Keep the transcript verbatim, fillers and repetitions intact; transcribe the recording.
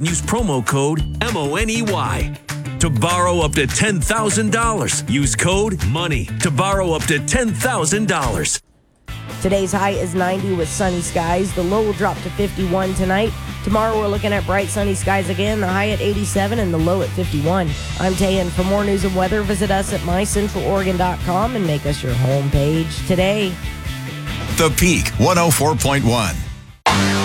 Use promo code M O N E Y to borrow up to ten thousand dollars. Use code MONEY to borrow up to ten thousand dollars. Today's high is ninety with sunny skies. The low will drop to fifty-one tonight. Tomorrow we're looking at bright sunny skies again. The high at eighty-seven and the low at fifty-one. I'm Tayan. For more news and weather, visit us at my central oregon dot com and make us your homepage today. The Peak one oh four point one.